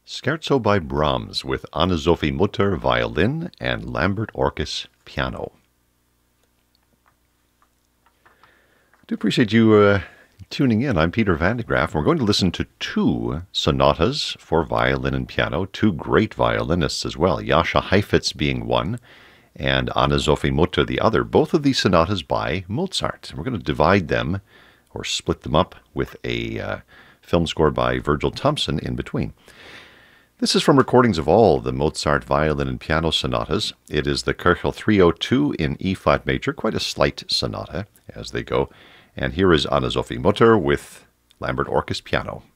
Scherzo by Brahms with Anne-Sophie Mutter violin and Lambert Orkes piano. I do appreciate you tuning in. I'm Peter van de Graaff. We're going to listen to two sonatas for violin and piano, two great violinists as well, Jascha Heifetz being one and Anne-Sophie Mutter the other. Both of these sonatas by Mozart. We're going to divide them or split them up with a film score by Virgil Thomson in between. This is from recordings of all the Mozart violin and piano sonatas. It is the Köchel 302 in E-flat major, quite a slight sonata as they go. And here is Anne-Sophie Mutter with Lambert Orkes piano.